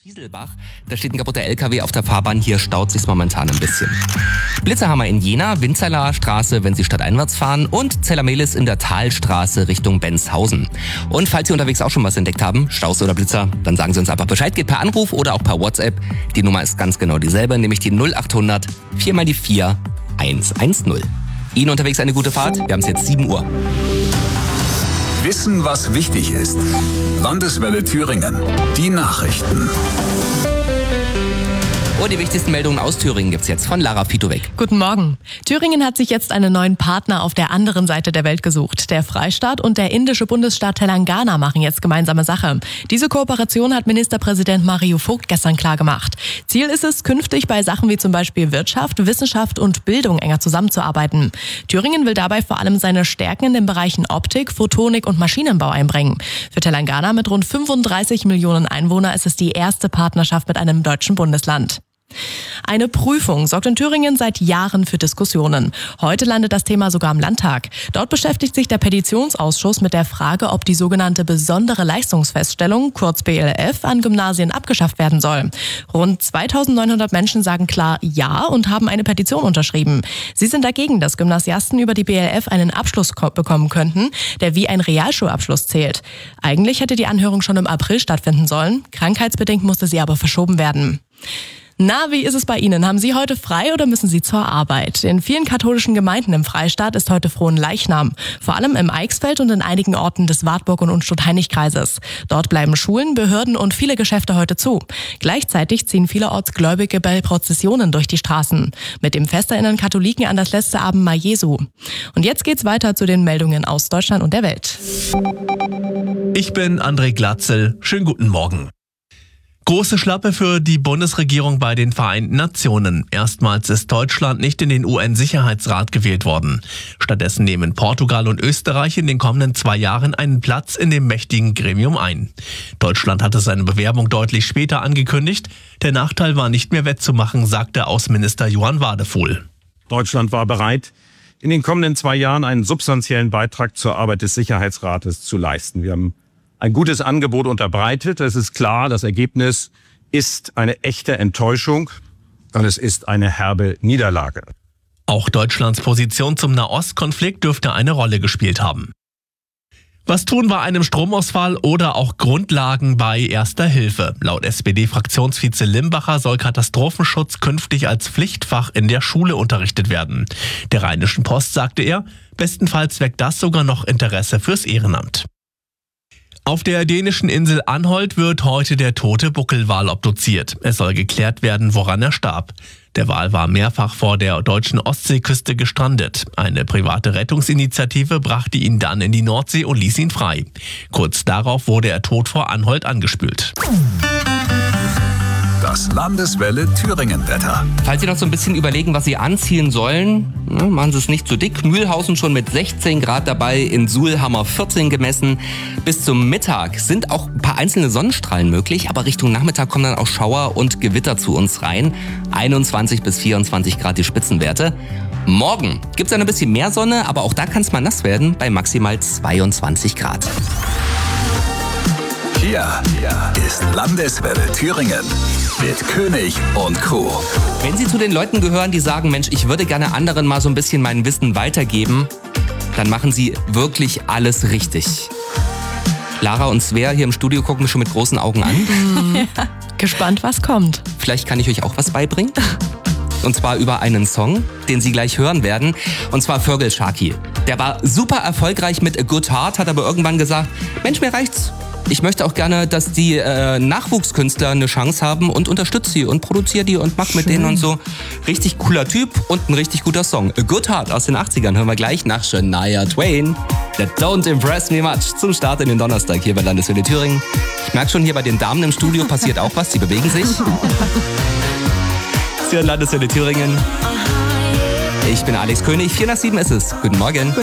Rieselbach, da steht ein kaputter LKW auf der Fahrbahn, hier staut sich's momentan ein bisschen. Blitzer haben wir in Jena, Winzerler Straße, wenn Sie stadteinwärts fahren, und Zellermelis in der Talstraße Richtung Benshausen. Und falls Sie unterwegs auch schon was entdeckt haben, Staus oder Blitzer, dann sagen Sie uns einfach Bescheid, geht per Anruf oder auch per WhatsApp. Die Nummer ist ganz genau dieselbe, nämlich die 0800 4 mal die 4 110. Ihnen unterwegs eine gute Fahrt, wir haben es jetzt 7 Uhr. Wissen, was wichtig ist. Landeswelle Thüringen. Die Nachrichten. Und die wichtigsten Meldungen aus Thüringen gibt's jetzt von Lara Fitowek. Guten Morgen. Thüringen hat sich jetzt einen neuen Partner auf der anderen Seite der Welt gesucht. Der Freistaat und der indische Bundesstaat Telangana machen jetzt gemeinsame Sache. Diese Kooperation hat Ministerpräsident Mario Vogt gestern klargemacht. Ziel ist es, künftig bei Sachen wie zum Beispiel Wirtschaft, Wissenschaft und Bildung enger zusammenzuarbeiten. Thüringen will dabei vor allem seine Stärken in den Bereichen Optik, Photonik und Maschinenbau einbringen. Für Telangana mit rund 35 Millionen Einwohnern ist es die erste Partnerschaft mit einem deutschen Bundesland. Eine Prüfung sorgt in Thüringen seit Jahren für Diskussionen. Heute landet das Thema sogar im Landtag. Dort beschäftigt sich der Petitionsausschuss mit der Frage, ob die sogenannte besondere Leistungsfeststellung, kurz BLF, an Gymnasien abgeschafft werden soll. Rund 2900 Menschen sagen klar Ja und haben eine Petition unterschrieben. Sie sind dagegen, dass Gymnasiasten über die BLF einen Abschluss bekommen könnten, der wie ein Realschulabschluss zählt. Eigentlich hätte die Anhörung schon im April stattfinden sollen. Krankheitsbedingt musste sie aber verschoben werden. Na, wie ist es bei Ihnen? Haben Sie heute frei oder müssen Sie zur Arbeit? In vielen katholischen Gemeinden im Freistaat ist heute Fronleichnam. Vor allem im Eichsfeld und in einigen Orten des Wartburg- und Unstrut-Heinig-Kreises. Dort bleiben Schulen, Behörden und viele Geschäfte heute zu. Gleichzeitig ziehen vielerorts Gläubige bei Prozessionen durch die Straßen. Mit dem Fest erinnern Katholiken an das letzte Abendmahl Jesu. Und jetzt geht's weiter zu den Meldungen aus Deutschland und der Welt. Ich bin André Glatzel. Schönen guten Morgen. Große Schlappe für die Bundesregierung bei den Vereinten Nationen. Erstmals ist Deutschland nicht in den UN-Sicherheitsrat gewählt worden. Stattdessen nehmen Portugal und Österreich in den kommenden 2 Jahren einen Platz in dem mächtigen Gremium ein. Deutschland hatte seine Bewerbung deutlich später angekündigt. Der Nachteil war nicht mehr wettzumachen, sagte Außenminister Johann Wadefuhl. Deutschland war bereit, in den kommenden 2 Jahren einen substanziellen Beitrag zur Arbeit des Sicherheitsrates zu leisten. Wir haben ein gutes Angebot unterbreitet. Es ist klar, das Ergebnis ist eine echte Enttäuschung und es ist eine herbe Niederlage. Auch Deutschlands Position zum Nahostkonflikt dürfte eine Rolle gespielt haben. Was tun bei einem Stromausfall oder auch Grundlagen bei Erster Hilfe? Laut SPD-Fraktionsvize Limbacher soll Katastrophenschutz künftig als Pflichtfach in der Schule unterrichtet werden. Der Rheinischen Post sagte er, bestenfalls weckt das sogar noch Interesse fürs Ehrenamt. Auf der dänischen Insel Anholt wird heute der tote Buckelwal obduziert. Es soll geklärt werden, woran er starb. Der Wal war mehrfach vor der deutschen Ostseeküste gestrandet. Eine private Rettungsinitiative brachte ihn dann in die Nordsee und ließ ihn frei. Kurz darauf wurde er tot vor Anholt angespült. Das Landeswelle Thüringen-Wetter. Falls Sie noch so ein bisschen überlegen, was Sie anziehen sollen, machen Sie es nicht zu dick. Mühlhausen schon mit 16 Grad dabei, in Suhl haben wir 14 gemessen. Bis zum Mittag sind auch ein paar einzelne Sonnenstrahlen möglich, aber Richtung Nachmittag kommen dann auch Schauer und Gewitter zu uns rein. 21 bis 24 Grad die Spitzenwerte. Morgen gibt es ein bisschen mehr Sonne, aber auch da kann es mal nass werden bei maximal 22 Grad. Hier ist Landeswelle Thüringen mit König und Crew. Wenn Sie zu den Leuten gehören, die sagen, Mensch, ich würde gerne anderen mal so ein bisschen mein Wissen weitergeben, dann machen Sie wirklich alles richtig. Lara und Svea hier im Studio gucken mich schon mit großen Augen an. Ja, gespannt, was kommt. Vielleicht kann ich euch auch was beibringen. Und zwar über einen Song, den Sie gleich hören werden. Und zwar Fergal Sharkey. Der war super erfolgreich mit A Good Heart, hat aber irgendwann gesagt, Mensch, mir reicht's. Ich möchte auch gerne, dass die Nachwuchskünstler eine Chance haben und unterstütze sie und produziere die und mach mit denen und so. Richtig cooler Typ und ein richtig guter Song. A Good Heart aus den 80ern hören wir gleich nach Shania Twain. That Don't Impress Me Much zum Start in den Donnerstag hier bei Landeswelle Thüringen. Ich merke schon, hier bei den Damen im Studio passiert auch was, die bewegen sich. Sie hören Landeswelle Thüringen. Ich bin Alex König, 4 nach 7 ist es. Guten Morgen.